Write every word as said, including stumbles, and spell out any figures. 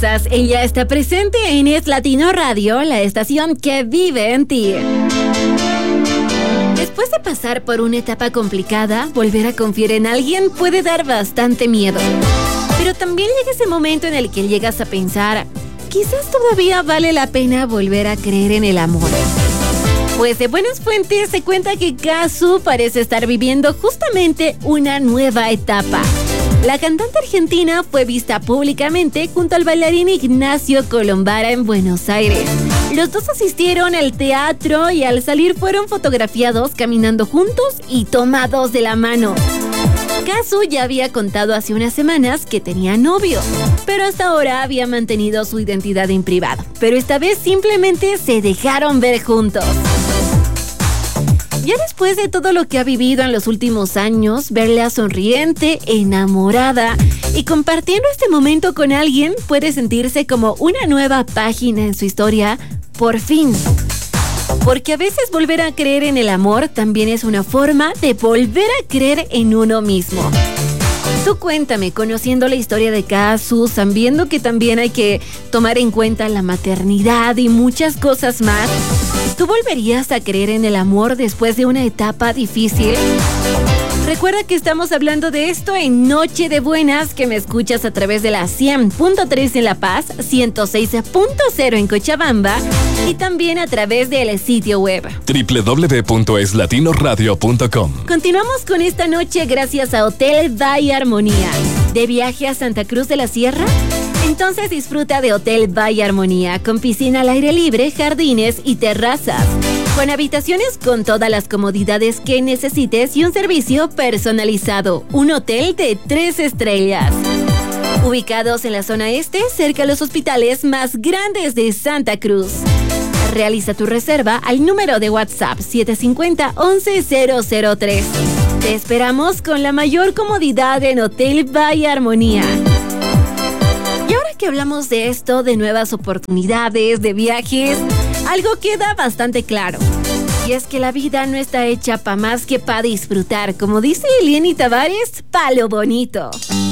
Ella está presente en Es Latino Radio, la estación que vive en ti. Después de pasar por una etapa complicada, volver a confiar en alguien puede dar bastante miedo. Pero también llega ese momento en el que llegas a pensar, quizás todavía vale la pena volver a creer en el amor. Pues de buenas fuentes se cuenta que Cazzu parece estar viviendo justamente una nueva etapa. La cantante argentina fue vista públicamente junto al bailarín Ignacio Colombara en Buenos Aires. Los dos asistieron al teatro y al salir fueron fotografiados caminando juntos y tomados de la mano. Cazzu ya había contado hace unas semanas que tenía novio, pero hasta ahora había mantenido su identidad en privado. Pero esta vez simplemente se dejaron ver juntos. Ya después de todo lo que ha vivido en los últimos años, verla sonriente, enamorada y compartiendo este momento con alguien puede sentirse como una nueva página en su historia, por fin. Porque a veces volver a creer en el amor también es una forma de volver a creer en uno mismo. Tú cuéntame, conociendo la historia de Cazzu, sabiendo que también hay que tomar en cuenta la maternidad y muchas cosas más, ¿tú volverías a creer en el amor después de una etapa difícil? Recuerda que estamos hablando de esto en Noche de Buenas, que me escuchas a través de la cien punto tres en La Paz, ciento seis punto cero en Cochabamba y también a través del sitio web doble u doble u doble u punto es latino radio punto com. Continuamos con esta noche gracias a Hotel Bahía Armonía. ¿De viaje a Santa Cruz de la Sierra? Entonces disfruta de Hotel Bahía Armonía, con piscina al aire libre, jardines y terrazas, con habitaciones con todas las comodidades que necesites y un servicio personalizado. Un hotel de tres estrellas. Ubicados en la zona este, cerca de los hospitales más grandes de Santa Cruz. Realiza tu reserva al número de WhatsApp siete cinco cero, once cero cero tres. Te esperamos con la mayor comodidad en Hotel Bahía Armonía. Y ahora que hablamos de esto, de nuevas oportunidades, de viajes, algo queda bastante claro. Y es que la vida no está hecha para más que para disfrutar. Como dice Elieni Tavares, pa' lo bonito.